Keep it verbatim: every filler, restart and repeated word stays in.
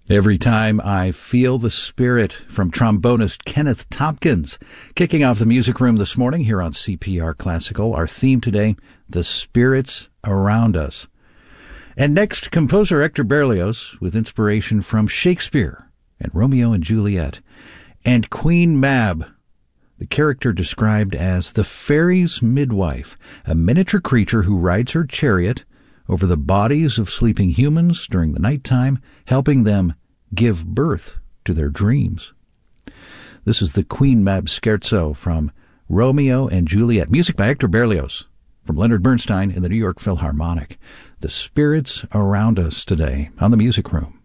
Every Time I Feel the Spirit from trombonist Kenneth Tompkins. Kicking off the music room this morning here on C P R Classical. Our theme today, the spirits around us. And next, composer Hector Berlioz with inspiration from Shakespeare and Romeo and Juliet. And Queen Mab, the character described as the fairy's midwife, a miniature creature who rides her chariot over the bodies of sleeping humans during the nighttime, helping them give birth to their dreams. This is the Queen Mab Scherzo from Romeo and Juliet. Music by Hector Berlioz from Leonard Bernstein in the New York Philharmonic. The spirits around us today on the Music Room.